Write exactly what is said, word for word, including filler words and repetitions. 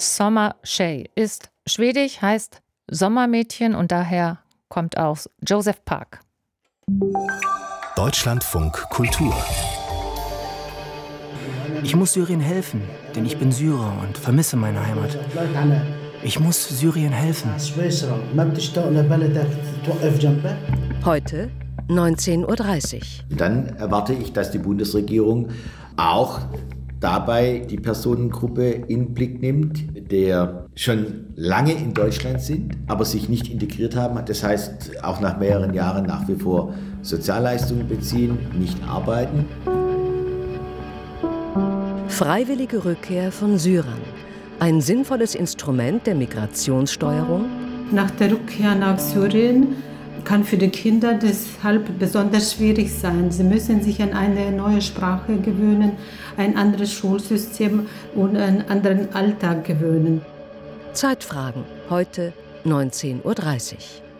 Summer Shay ist schwedisch, heißt Sommermädchen und daher kommt aus Joseph Park. Deutschlandfunk Kultur. Ich muss Syrien helfen, denn ich bin Syrer und vermisse meine Heimat. Ich muss Syrien helfen. Heute neunzehn Uhr dreißig. Dann erwarte ich, dass die Bundesregierung auch dabei die Personengruppe in Blick nimmt, der schon lange in Deutschland sind, aber sich nicht integriert haben. Das heißt, auch nach mehreren Jahren nach wie vor Sozialleistungen beziehen, nicht arbeiten. Freiwillige Rückkehr von Syrern. Ein sinnvolles Instrument der Migrationssteuerung. Nach der Rückkehr nach Syrien kann für die Kinder deshalb besonders schwierig sein. Sie müssen sich an eine neue Sprache gewöhnen, ein anderes Schulsystem und einen anderen Alltag gewöhnen. Zeitfragen, heute neunzehn Uhr dreißig.